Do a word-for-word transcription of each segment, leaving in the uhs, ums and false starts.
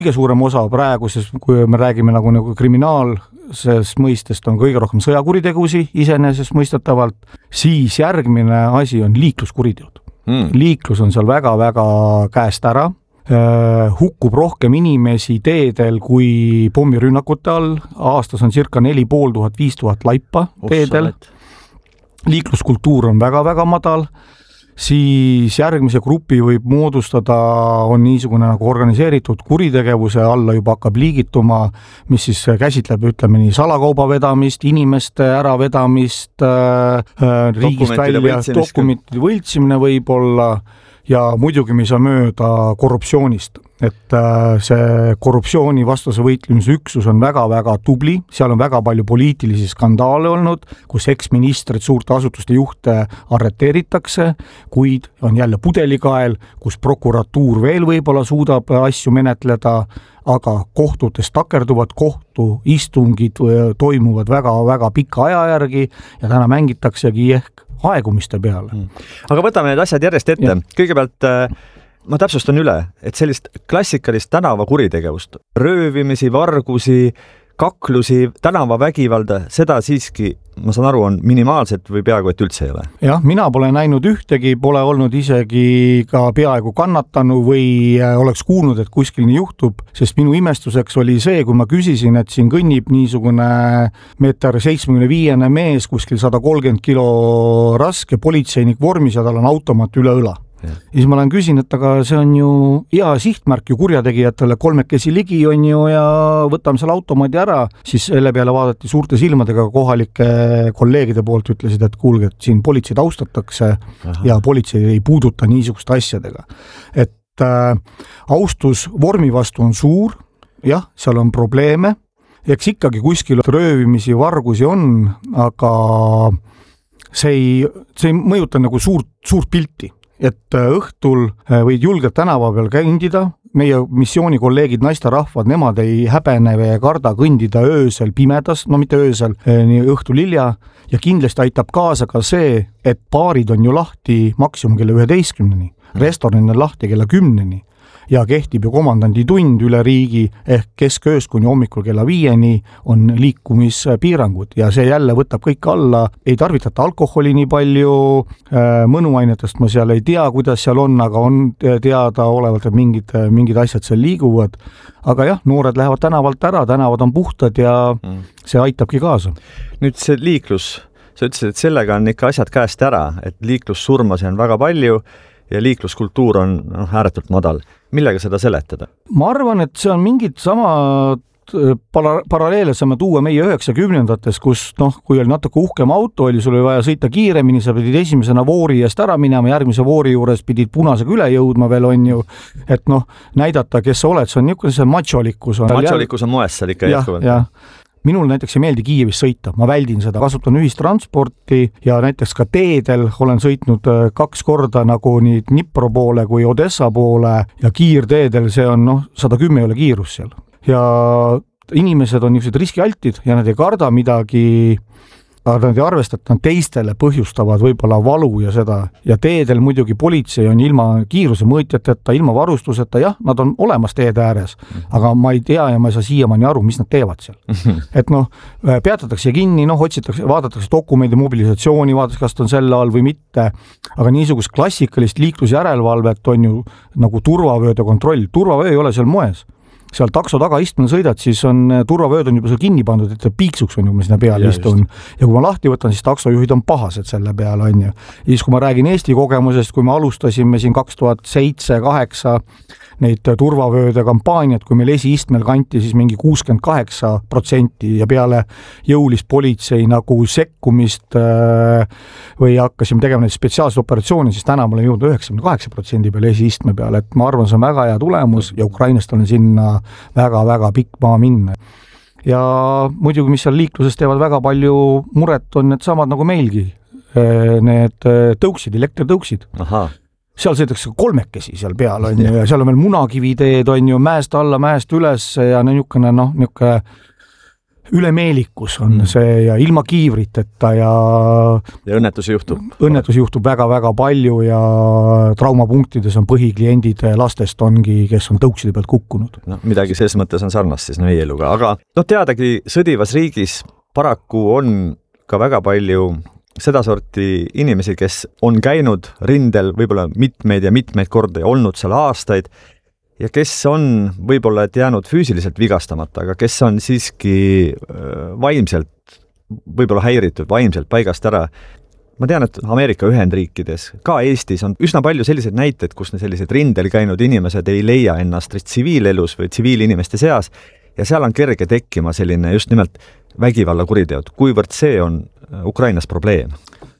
kõige suurem osa praegu, sest kui me räägime nagu, nagu kriminaalsest mõistest on kõige rohkem sõjakuritegusi iseenesest mõistetavalt, siis järgmine asi on liikluskuriteod. Mm. Liiklus on seal väga-väga käest ära, hukkub rohkem inimesi teedel kui pommirünnakute all, aastas on circa neli pool tuhat, viis tuhat laipa teedel, liikluskultuur on väga-väga madal, siis järgmise grupi võib moodustada, on niisugune nagu organiseeritud kuritegevuse alla juba hakkab liigituma, mis siis käsitleb, ütleme nii, salakauba vedamist, inimeste äravedamist, äh, riigist välja, dokumentide võltsimine võib-olla ja muidugi mis on mööda korruptsioonist. Et see korruptsiooni vastase võitlemise üksus on väga-väga tubli, seal on väga palju poliitilisi skandaale olnud, kus eksministrid suurte asutuste juhte arreteeritakse, kuid on jälle pudelikael, kus prokuratuur veel võib-olla suudab asju menetleda, aga kohtutes takerduvad, kohtuistungid toimuvad väga-väga pika aja järgi ja täna mängitaksegi ehk aegumiste peale. Aga võtame need asjad järjest ette. Ja. Kõigepealt ma täpsustan üle, et sellist klassikalist tänava kuritegevust, röövimisi, vargusi, kaklusi, tänavavägivalda, seda siiski, ma saan aru, on minimaalselt või peaaegu, et üldse ei ole. Jah, mina pole näinud ühtegi, pole olnud isegi ka peaaegu kannatanu või oleks kuulnud, et kuskil nii juhtub, sest minu imestuseks oli see, kui ma küsisin, et siin kõnnib niisugune meeter seitsmekümne viiene mees, kuskil sada kolmkümmend kilo raske politseinik vormis ja tal on automaat üle õla. Ja siis ma olen küsin, et aga see on ju hea sihtmärk ju kurjategijatele, kolmekesi ligi on ju ja võtame selle automaadi ära, siis selle peale vaadati suurte silmadega kohalike kolleegide poolt, ütlesid, et kuulge, et siin politseid austatakse. Aha. Ja politsei ei puuduta niisuguste asjadega. Et äh, austus vormi vastu on suur, jah, seal on probleeme, eks ikkagi kuskil röövimisi, vargusi on, aga see ei, see ei mõjuta nagu suurt, suurt pilti. Et õhtul võid julgelt tänava peal käindida, meie missioonikolleegid, naisterahvad, nemad ei häbene või karda kõndida öösel pimedas, no mitte öösel, nii õhtul hilja, ja kindlasti aitab kaasa ka see, et baarid on ju lahti maksimum kella üheteistkümneni, restoran on lahti kella kümneni ja kehtib ju komandandi tund üle riigi ehk keskööst kuni hommikul kella viieni on liikumispiirangud ja see jälle võtab kõik alla, ei tarvitata alkoholi nii palju, mõnuainetest ma seal ei tea, kuidas seal on, aga on teada olevalt, et mingid, mingid asjad seal liiguvad, aga jah, noored lähevad tänavalt ära, tänavad on puhtad ja see aitabki kaasa. Nüüd see liiklus, sa ütlesid, et sellega on ikka asjad käest ära, et liiklussurmasi on väga palju ja liikluskultuur on no, ääretult madal. Millega seda seletada? Ma arvan, et see on mingid samad para- paralleele saame tuua meie üheksakümnendates, kus noh, kui oli natuke uhkem auto, oli sul oli vaja sõita kiiremini, sa pidid esimesena voori eest ära minema, järgmise voori juures pidid punasega üle jõudma veel on ju, et noh, näidata, kes sa oled, see on niisugune see macholikkus. On macholikkus on moes seal ikka jätkuvalt. Ja, minul näiteks ei meeldi Kiievis sõita, ma väldin seda, kasutan ühistransporti ja näiteks ka teedel olen sõitnud kaks korda nagu nii Dnipro poole kui Odessa poole ja kiirteedel see on noh, sada kümme ei ole kiirus seal. Ja inimesed on niisugused riskialtid ja nad ei karda midagi, aga nad ei arvesta, et nad teistele põhjustavad võib-olla valu ja seda. Ja teedel muidugi politsei on ilma kiiruse mõõtjateta, ilma varustuseta, jah, nad on olemas teede ääres, aga ma ei tea ja ma ei saa siiamaani aru, mis nad teevad seal. Et noh, peatatakse kinni, noh, otsitakse, vaadatakse dokumendi mobilisatsiooni, vaadatakse, kas ta on selle all või mitte, aga niisugust klassikalist liiklusjärelevalvet on ju nagu turvavööde kontroll. Turvavöö ei ole seal moes. Seal takso taga istmel sõidad, siis on turvavööd on juba seal kinni pandud, et piiksuks on ju, mis sinna peale ja istun. Ja kui ma lahti võtan, siis taksojuhid on pahased selle peale, on ju. Ja siis kui ma räägin Eesti kogemusest, kui me alustasime siin kaks tuhat seitse kaheksa neid turvavööde kampaaniat, kui meil esiistmel kanti siis mingi kuuskümmend kaheksa protsenti ja peale jõulist politsei nagu sekkumist või hakkasime tegema neid spetsiaalseid operatsioone, siis täna ma olen jõudnud üheksakümmend kaheksa protsendi peale esiistme peale, et ma arvan, see on väga hea tulemus ja Ukrainast olen sinna väga-väga pikk maa minna. Ja muidugi, mis seal liikluses teevad väga palju muret, on need samad nagu meilgi, need tõuksid, elektritõuksid. Aha. Seal sõitakse kolmekesi seal peal on ju, ja seal on veel munakiviteed on ju, mäest alla, mäest üles ja niisugune noh, niisugune ülemeelikus on mm. see ja ilma kiivriteta ja ja õnnetusi juhtub. Õnnetusi juhtub väga-väga palju ja traumapunktides on põhikliendid lastest ongi, kes on tõukside pealt kukkunud. No, midagi selles mõttes on sarnast siis meie eluga, aga no teadagi, sõdivas riigis paraku on ka väga palju seda sorti inimesi, kes on käinud rindel võib-olla mitmeid ja mitmeid korda ja olnud seal aastaid ja kes on võib-olla jäänud füüsiliselt vigastamata, aga kes on siiski vaimselt võib-olla häiritud, vaimselt paigast ära. Ma tean, et Ameerika Ühendriikides, ka Eestis on üsna palju selliseid näiteid, kus sellised rindel käinud inimesed ei leia ennast tsiviilelus või tsiviilinimeste seas ja seal on kerge tekkima selline just nimelt vägivalla kuriteod. Kuivõrd see on Ukrainas probleem?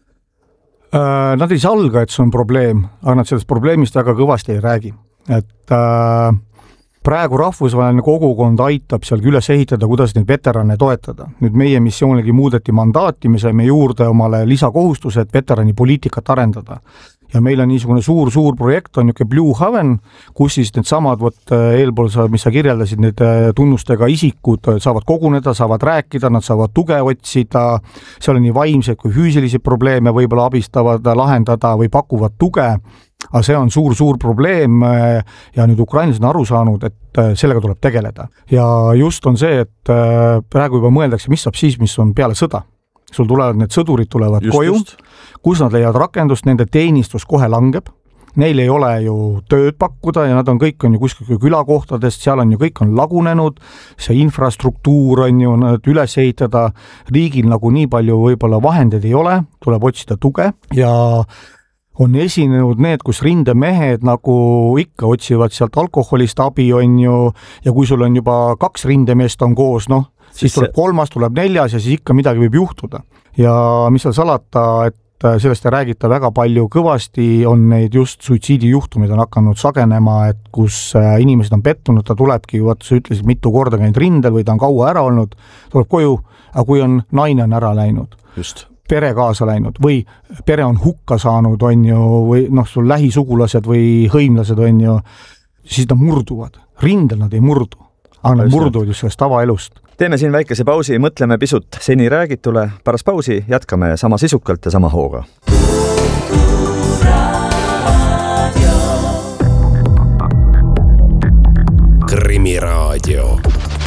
Nad ei salga, et see on probleem, aga nad sellest probleemist väga kõvasti ei räägi. Et äh, praegu rahvusvaheline kogukond aitab seal üles ehitada, kuidas neid veterane toetada. Nüüd meie missioonilegi muudeti mandaati, me saime juurde omale lisakohustused veterani poliitikat arendada. Ja meil on niisugune suur-suur projekt, on niisugune Blue Haven, kus siis need samad, võt, eelpool, mis sa kirjeldasid, need tunnustega isikud saavad koguneda, saavad rääkida, nad saavad tuge otsida, seal on nii vaimseid kui füüsilisi probleeme võib-olla abistavad lahendada või pakuvad tuge. Aga see on suur-suur probleem ja nüüd ukrainlased on aru saanud, et sellega tuleb tegeleda. Ja just on see, et praegu juba mõeldakse, mis saab siis, mis on peale sõda. Sul tulevad need sõdurid tulevad just, koju, just. Kus nad leiavad rakendust, nende teenistus kohe langeb. Neil ei ole ju tööd pakkuda ja nad on kõik on ju kuskil külakohtadest, seal on ju kõik on lagunenud, see infrastruktuur on ju nad üles ehitada, riigil nagu nii palju võib-olla vahendeid ei ole, tuleb otsida tuge ja on esinenud need, kus rindemehed nagu ikka otsivad sealt alkoholist abi on ju ja kui sul on juba kaks rindemeest on koos, noh, siis tuleb kolmas, tuleb neljas ja siis ikka midagi võib juhtuda. Ja mis seal salata, et sellest ei räägita väga palju kõvasti, on neid just suitsiidijuhtumid on hakanud sagenema, et kus inimesed on pettunud, ta tulebki, vaat sa ütlesid mitu korda käinud rindel või ta on kaua ära olnud, tuleb koju, aga kui on naine on ära läinud. Just. Pere kaasa läinud või pere on hukka saanud, on ju, või noh, sul lähisugulased või hõimlased on ju, siis nad murduvad. Rindel nad ei murdu, aga nad murduvad just sellest tavaelust. Teeme siin väikese pausi, mõtleme pisut seni räägitule. Pärast pausi jätkame sama sisukalt ja sama hooga. Krimiraadio.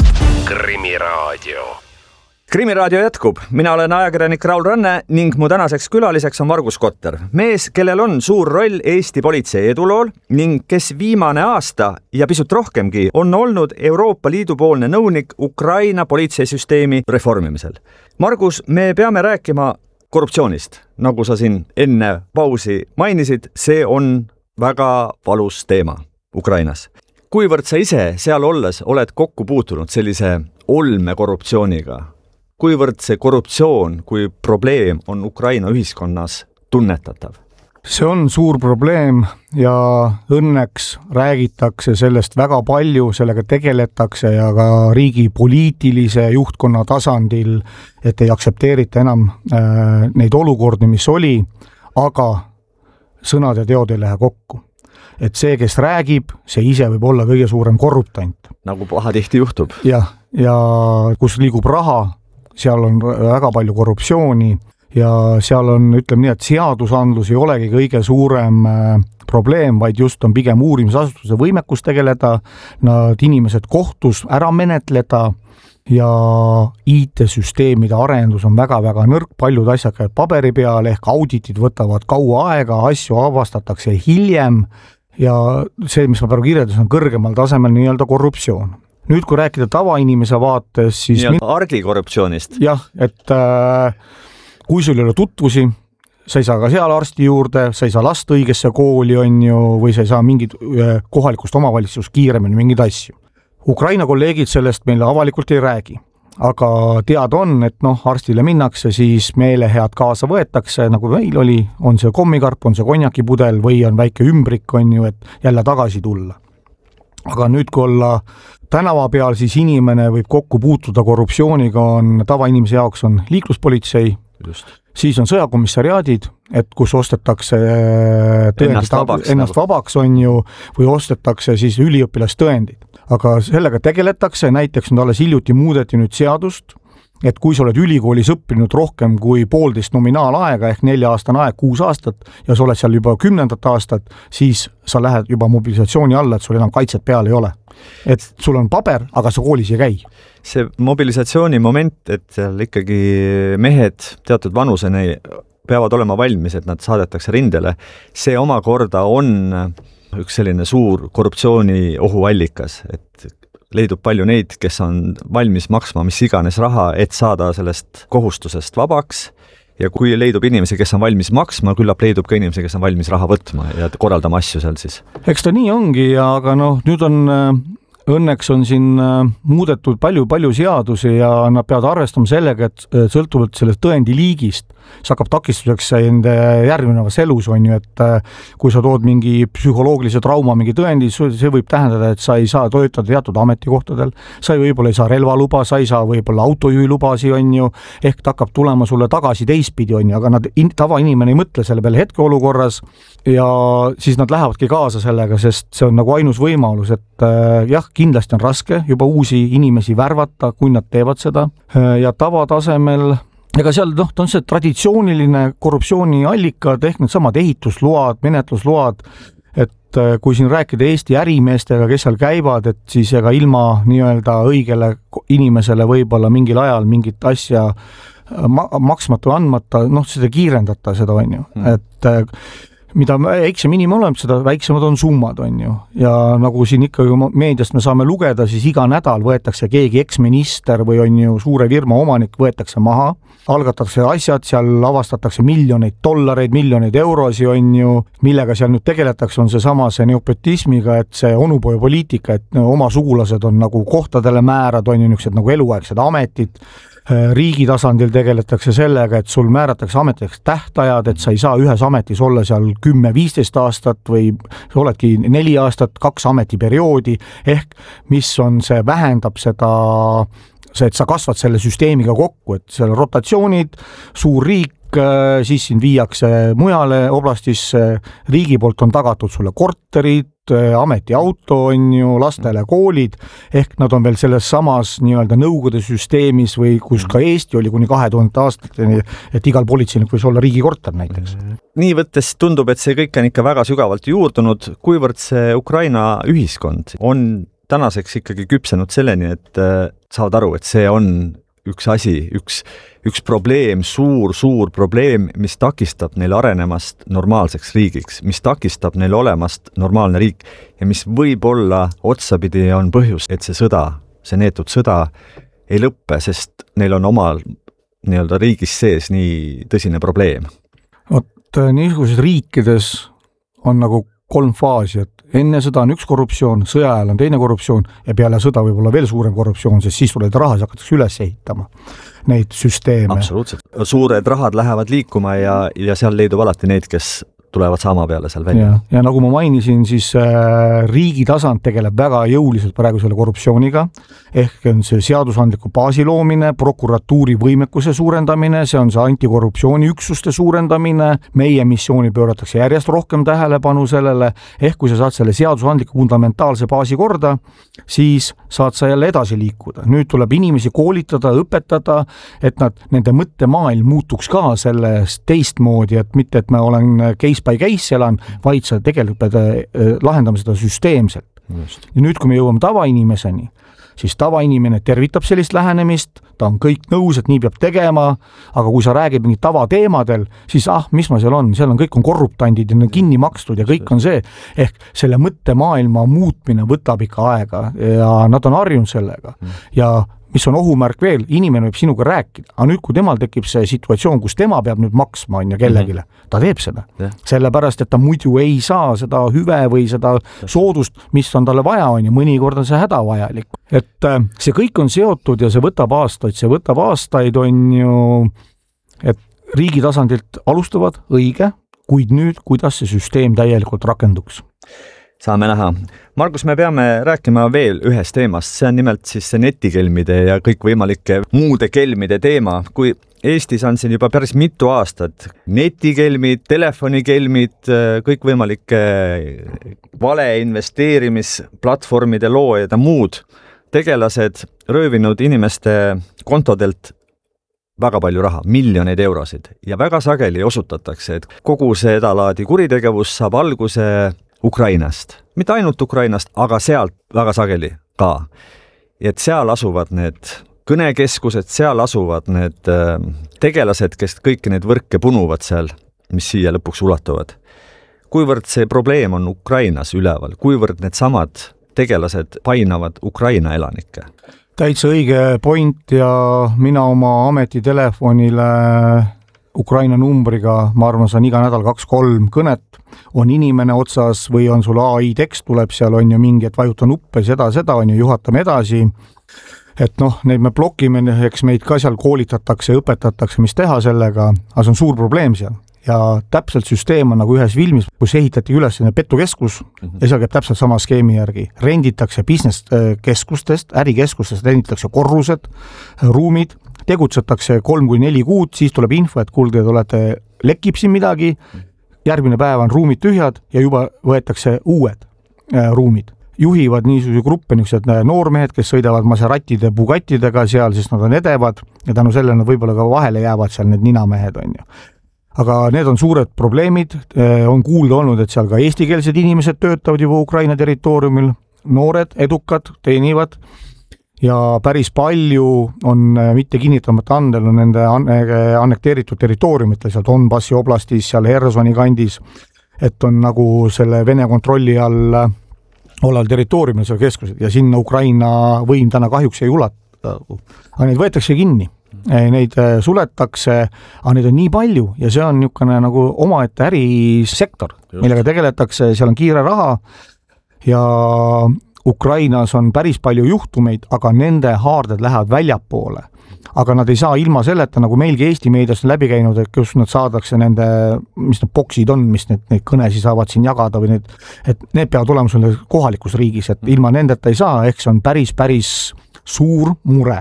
Krimiraadio. Krimiraadio jätkub. Mina olen ajakirjanik Raul Ranne ning mu tänaseks külaliseks on Margus Kotter. Mees, kellel on suur roll Eesti politsei edulool ning kes viimane aasta ja pisut rohkemgi on olnud Euroopa Liidu poolne nõunik Ukraina politseisüsteemi reformimisel. Margus, me peame rääkima korruptsioonist. Nagu sa siin enne pausi mainisid, see on väga valus teema Ukrainas. Kuivõrd sa ise seal olles oled kokku puutunud sellise olme korruptsiooniga? Kuivõrd see korruptsioon kui probleem on Ukraina ühiskonnas tunnetatav? See on suur probleem ja õnneks räägitakse sellest väga palju, sellega tegeletakse ja ka riigi poliitilise juhtkonna tasandil, et ei aksepteerita enam äh, neid olukordi, mis oli, aga sõnad ja teod ei lähe kokku. Et see, kes räägib, see ise võib olla kõige suurem korruptant. Nagu pahatihti juhtub. Ja, ja kus liigub raha, seal on väga palju korruptsiooni ja seal on, ütleme nii, et seadusandlus ei olegi kõige suurem probleem, vaid just on pigem uurimisasutuse võimekus tegeleda, nad inimesed kohtus ära menetleda ja I T-süsteemide arendus on väga-väga nõrk, paljud asjad käivad paberi peal, ehk auditid võtavad kaua aega, asju avastatakse hiljem ja see, mis ma praegu kirjeldasin, on kõrgemal tasemel nii-öelda korruptsioon. Nüüd, kui rääkida tavainimese vaates, siis... Nii on argikorruptsioonist. Jah, et äh, kui sul ei ole tutvusi, sa ei saa ka seal arsti juurde, sa ei saa last õigesse kooli, on ju, või sa ei saa mingid äh, kohalikust omavalitsust kiiremini mingid asju. Ukraina kolleegid sellest meile avalikult ei räägi, aga tead on, et noh, arstile minnakse, siis meele head kaasa võetakse, nagu meil oli, on see kommikarp, on see konjakipudel või on väike ümbrik, on ju, et jälle tagasi tulla. Aga nüüd, kui olla tänava peal, siis inimene võib kokku puutuda korruptsiooniga, on tavainimese jaoks on liikluspolitsei, just. Siis on sõjakomissariaadid, et kus ostetakse ennast vabaks, ennast vabaks on ju, või ostetakse siis üliõpilastõendid. Aga sellega tegeletakse, näiteks nüüd alles hiljuti muudeti nüüd seadust, et kui sa oled ülikoolis õppinud rohkem kui poolteist nominaalaega ehk nelja aastane aeg, kuus aastat ja sa oled seal juba kümnendat aastat, siis sa lähed juba mobilisatsiooni alla, et sul enam kaitset peal ei ole. Et sul on paber, aga sa koolis ei käi. See mobilisatsiooni moment, et seal ikkagi mehed teatud vanuseni peavad olema valmis, et nad saadetakse rindele, see omakorda on üks selline suur korruptsiooni ohuallikas, et leidub palju neid, kes on valmis maksma mis iganes raha, et saada sellest kohustusest vabaks ja kui leidub inimesi, kes on valmis maksma, küllap leidub ka inimesi, kes on valmis raha võtma ja korraldama asju seal siis. Eks ta nii ongi, aga noh, nüüd on õnneks on siin muudetud palju-palju seadusi ja nad peavad arvestama sellega, et sõltuvalt sellest tõendi liigist, see hakkab takistuseks enda järgnevas elus, on ju, et kui sa tood mingi psühholoogilise trauma, mingi tõendi, see võib tähendada, et sa ei saa töötada teatud ametikohtadel, sa ei võib-olla ei saa relvaluba, sa ei saa võib-olla autojuhilubasi, on ju, ehk ta hakkab tulema sulle tagasi teistpidi, on ju, aga nad, tavainimene ei mõtle selle peale hetkeolukorras ja siis nad lähevadki kaasa sellega, sest see on nagu ainus võimalus, et jah, kindlasti on raske juba uusi inimesi värvata, kui nad teevad seda ja tavatasemel ega seal noh, on see traditsiooniline korruptsiooni allikad ehk need samad ehitusload, menetlusload, et kui siin rääkida Eesti ärimeestega, kes seal käivad, et siis ega ilma nii-öelda õigele inimesele võib-olla mingil ajal mingit asja ma- maksmata või andmata, noh, seda kiirendata seda on ju, mm. et mida väiksem inimene olema, seda väiksemad on summad, on ju. Ja nagu siin ikkagi meediast me saame lugeda, siis iga nädal võetakse keegi eksminister või on ju suure firma omanik võetakse maha, algatakse asjad, seal avastatakse miljoneid dollareid, miljoneid eurosi, on ju, millega seal nüüd tegeletakse, on see sama see neopotismiga, et see onupojapoliitika, et oma sugulased on nagu kohtadele määrad, on ju niisugused nagu eluaegsed ametid, riigi tasandil tegeletakse sellega, et sul määratakse ameteks tähtajad, et sa ei saa ühes ametis olla seal kümme viisteist aastat või sa oledki neli aastat, kaks ametiperioodi, ehk mis on see, vähendab seda, see, et sa kasvad selle süsteemiga kokku, et seal rotatsioonid, suur riik, siis siin viiakse mujale oblastisse, riigi poolt on tagatud sulle korterid, ametiauto on ju, lastele koolid, ehk nad on veel selles samas nii-öelda nõukogude süsteemis või kus ka Eesti oli kuni kahe tuhande aastateni, et igal politseinik võis olla riigikorter näiteks. Nii võttes tundub, et see kõik on ikka väga sügavalt juurdunud, kuivõrd see Ukraina ühiskond on tänaseks ikkagi küpsenud selleni, et saavad aru, et see on üks asi, üks, üks probleem, suur, suur probleem, mis takistab neil arenemast normaalseks riigiks, mis takistab neil olemast normaalne riik ja mis võib-olla otsapidi on põhjus, et see sõda, see neetud sõda ei lõppe, sest neil on omal nii-öelda riigis sees nii tõsine probleem. Vot niisuguses riikides on nagu kolm faasi, et enne sõda on üks korruptsioon, sõja ajal on teine korruptsioon ja peale sõda võib olla veel suurem korruptsioon, sest siis tuleb rahas hakatakse üles ehitama neid süsteeme. Absoluutselt. Suured rahad lähevad liikuma ja, ja seal leidub alati neid, kes tulevad saama peale seal välja. Ja, ja nagu ma mainisin, siis äh, riigi tasand tegeleb väga jõuliselt praegu selle korruptsiooniga, ehk on see seadusandliku baasi loomine, prokuratuuri võimekuse suurendamine, see on see antikorruptsiooni üksuste suurendamine, meie missiooni pööratakse järjest rohkem tähelepanu sellele, ehk kui sa saad selle seadusandliku fundamentaalse baasi korda, siis saad sa jälle edasi liikuda. Nüüd tuleb inimesi koolitada, õpetada, et nad, nende mõttemaailm muutuks ka sellest teistmoodi, et mitte, et ma olen case by case elan, vaid sa tegelikult pead lahendama seda süsteemselt. Just. Ja nüüd, kui me jõuame tavainimeseni, siis tavainimene tervitab sellist lähenemist, ta on kõik nõus, et nii peab tegema, aga kui sa räägid mingi tavateemadel, siis ah, mis ma seal on, seal on kõik on korruptandid ja kinni makstud ja kõik on see, ehk selle mõttemaailma muutmine võtab ikka aega ja nad on harjunud sellega ja mis on ohumärk veel, inimene võib sinuga rääkida, aga nüüd, kui temal tekib see situatsioon, kus tema peab nüüd maksma on ja kellegile, ta teeb seda. Yeah. Sellepärast, et ta muidu ei saa seda hüve või seda soodust, mis on talle vaja on ja mõnikord on see hädavajalik. Et see kõik on seotud ja see võtab aastaid, see võtab aastaid on ju, et riigi tasandilt alustavad õige, kuid nüüd, kuidas see süsteem täielikult rakenduks. Saame näha. Margus, me peame rääkima veel ühest teemast, see on nimelt siis see netikelmide ja kõikvõimalike muude kelmide teema. Kui Eestis on siin juba päris mitu aastat netikelmid, telefonikelmid, kõikvõimalike valeinvesteerimisplatvormide loojad ja muud tegelased röövinud inimeste kontodelt väga palju raha, miljoneid eurosid ja väga sageli osutatakse, et kogu see edalaadi kuritegevus saab alguse Ukrainast. Mitte ainult Ukrainast, aga sealt väga sageli ka. Et seal asuvad need kõnekeskused, seal asuvad need tegelased, kes kõiki need võrke punuvad seal, mis siia lõpuks ulatuvad. Kuivõrd see probleem on Ukrainas üleval, kuivõrd need samad tegelased painavad Ukraina elanikke? Täitsa õige point ja mina oma ametitelefonile Ukraina numbriga, ma arvan, saan iga nädal kaks-kolm kõnet, on inimene otsas või on sul A I tekst, tuleb seal, on ju mingi, et vajuta nuppe, seda, seda, on ju, juhatame edasi. Et noh, neid me blokime, eks meid ka seal koolitatakse, õpetatakse, mis teha sellega, aga see on suur probleem seal. Ja täpselt süsteem on nagu ühes filmis, kus ehitati üles petukeskus mm-hmm. ja seal käib täpselt sama skeemi järgi. Renditakse business keskustest, ärikeskustest renditakse korrused, ruumid, tegutsetakse kolm kuni neli kuud, siis tuleb info, et kuulge, te olete, lekib siin midagi, järgmine päev on ruumid tühjad ja juba võetakse uued äh, ruumid. Juhivad niisuguse gruppe, niisugused noormehed, kes sõidavad Maseratide, Bugattidega seal, sest nad on edevad ja tänu sellele nad võib-olla ka vahele jäävad seal need ninamehed, on ju. Aga need on suured probleemid, on kuulda olnud, et seal ka eestikeelsed inimesed töötavad juba Ukraina territooriumil, noored, edukad, teenivad ja päris palju on mitte kinnitamata andel on nende annekteeritud territooriumitel, seal Donbassi oblastis, seal Hersoni kandis, et on nagu selle Vene kontrolli all olal territooriumil seal keskused ja sinna Ukraina võim täna kahjuks ei ulata. Aga neid võetakse kinni. Neid suletakse, aga neid on nii palju ja see on niisugune nagu omaette ärisektor, millega tegeletakse, seal on kiire raha ja Ukrainas on päris palju juhtumeid, aga nende haarded lähevad väljapoole. Aga nad ei saa ilma selleta, nagu meilgi Eesti meedias on läbi käinud, et kus nad saadakse nende, mis need boksid on, mis need, neid kõnesi saavad siin jagada või need, et need peavad olema sulle kohalikus riigis, et ilma nendeta ei saa, ehk see on päris, päris suur mure.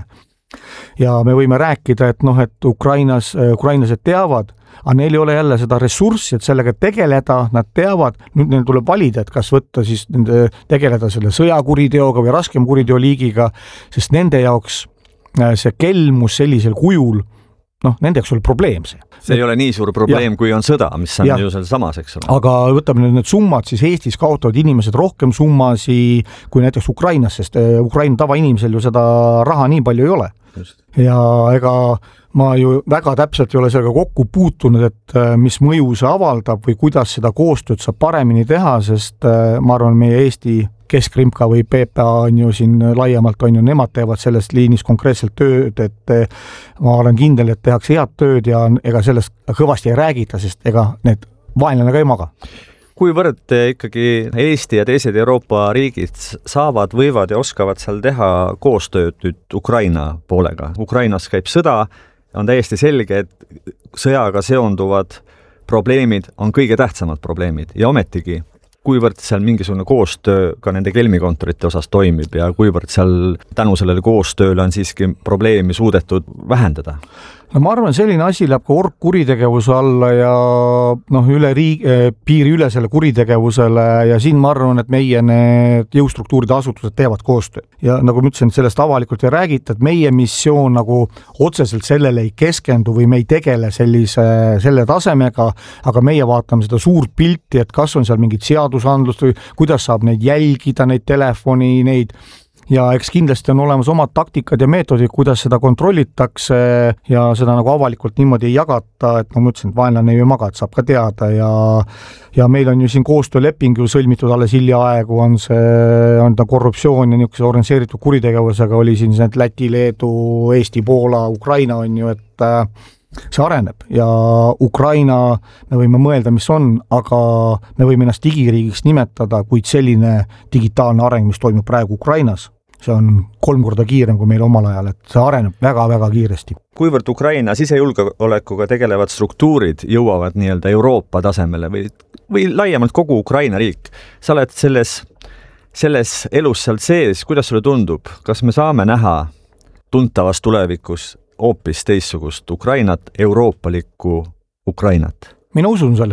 Ja me võime rääkida, et noh, et Ukrainas, ukrainlased teavad, aga neil ei ole jälle seda ressurssi, et sellega tegeleda, nad teavad, nüüd neil tuleb valida, et kas võtta siis nende, tegeleda selle sõjakuriteoga või raskem kuriteoliigiga, sest nende jaoks see kelmus sellisel kujul, noh, nende jaoks oli probleem see. See ei ole nii suur probleem, ja. Kui on sõda, mis on ja. Ju seal samas, eks ole. Aga võtame nüüd need summad, siis Eestis kaotavad inimesed rohkem summasi kui näiteks Ukrainas, sest Ukraina tavainimesel ju seda raha nii palju ei ole. Just. Ja ega ma ju väga täpselt ei ole sellega kokku puutunud, et mis mõju see avaldab või kuidas seda koostööd saab paremini teha, sest ma arvan, meie Eesti Keskrimka või P P A on ju siin laiemalt on ju, nemad teevad sellest liinis konkreetselt tööd, et ma olen kindel, et tehakse head tööd ja ega sellest kõvasti ei räägita, sest ega need vaenlane ka ei maga. Kuivõrd ikkagi Eesti ja teised Euroopa riigid saavad, võivad ja oskavad seal teha koostööd nüüd Ukraina poolega? Ukrainas käib sõda, on täiesti selge, et sõjaga seonduvad probleemid on kõige tähtsamad probleemid ja ometigi kuivõrd seal mingisugune koostöö ka nende kelmikontorite osas toimib ja kuivõrd seal tänu sellele koostööle on siiski probleemi suudetud vähendada? No ma arvan, selline asi läheb ka orgkuritegevuse alla ja noh, üle riik, piiri üle selle kuritegevusele ja siin ma arvan, et meie need jõustruktuuride asutused teevad koostööd. Ja nagu ma ütlesin, sellest avalikult ei räägita, et meie missioon nagu otseselt sellele ei keskendu või me ei tegele sellise, selle tasemega, aga meie vaatame seda suurt pilti, et kas on seal mingid seadusandlust või kuidas saab neid jälgida, neid telefoni, neid ja eks kindlasti on olemas omad taktikad ja meetodid, kuidas seda kontrollitakse ja seda nagu avalikult niimoodi ei jagata, et ma mõtlesin, et vaenlane ei maga, et saab ka teada ja ja meil on ju siin koostööleping ju sõlmitud alles hiljaaegu, on see on ta korruptsioon ja niisuguse organiseeritud kuritegevusega oli siin see Läti, Leedu, Eesti, Poola, Ukraina on ju, et see areneb ja Ukraina me võime mõelda, mis on, aga me võime ennast digiriigiks nimetada, kuid selline digitaalne areng, mis toimub praegu Ukrainas, see on kolm korda kiirem kui meil omal ajal, et see areneb väga-väga kiiresti. Kuivõrd Ukraina sisejulgeolekuga tegelevad struktuurid jõuavad nii-öelda Euroopa tasemele või, või laiemalt kogu Ukraina riik, sa oled selles, selles elus seal sees, kuidas sulle tundub, kas me saame näha tuntavas tulevikus hoopis teissugust Ukrainat, euroopalikku Ukrainat? Mina usun sellesse.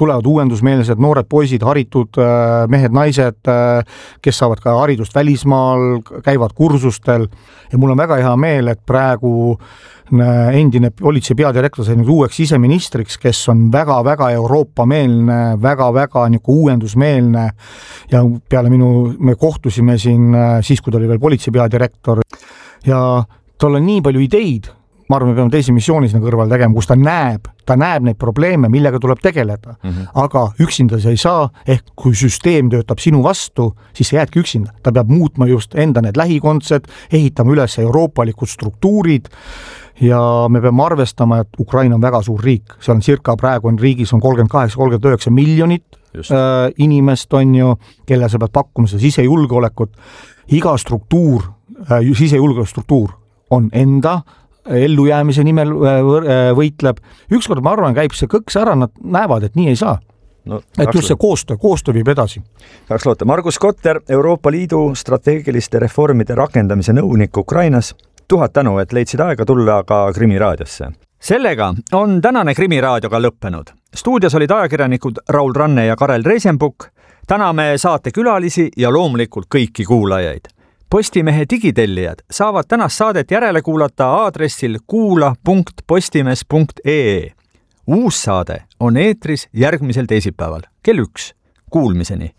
tulevad uuendusmeelsed noored poisid, haritud mehed, naised, kes saavad ka haridust välismaal, käivad kursustel ja mul on väga hea meel, et praegu endine politsei peadirektor sai nüüd uueks siseministriks, kes on väga-väga Euroopa-meelne, väga-väga niisugune uuendusmeelne ja peale minu, me kohtusime siin siis, kui ta oli veel politsei peadirektor ja tal on nii palju ideid, ma arvan, me peame teisi missiooni sinna kõrval tegema, kus ta näeb, ta näeb neid probleeme, millega tuleb tegeleda, mm-hmm. aga üksinda see ei saa, ehk kui süsteem töötab sinu vastu, siis sa jäädki üksinda. Ta peab muutma just enda need lähikondsed, ehitama üles euroopalikud struktuurid ja me peame arvestama, et Ukraina on väga suur riik, seal on circa praegu on riigis on kolmkümmend kaheksa kolmkümmend üheksa miljonit äh, inimest on ju, kelle sa pead pakkuma seda sisejulgeolekut. Iga struktuur, äh, sisejulgeolekustruktuur on enda ellujäämise nimel võitleb. Ükskord ma arvan, käib see kõks ära, nad näevad, et nii ei saa. No, et just see koostöö, koostöö viib edasi. Tahaks loota. Margus Kotter, Euroopa Liidu strateegiliste reformide rakendamise nõunik Ukrainas. Tuhat tänu, et leidsid aega tulla ka Krimi raadiosse. Sellega on tänane Krimi raadioga lõppenud. Stuudios olid ajakirjanikud Raul Ranne ja Karel Reisenbuk. Täname saate külalisi ja loomulikult kõiki kuulajaid. Postimehe digitellijad saavad tänast saadet järele kuulata aadressil kuula punkt postimees punkt ee. Uus saade on eetris järgmisel teisipäeval kell üks. Kuulmiseni.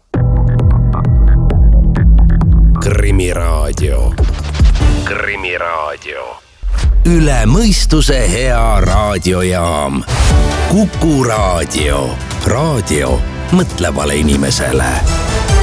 Krimiraadio. Krimiraadio. Üle mõistuse hea raadiojaam. Kuku raadio. Raadio mõtlevale inimesele.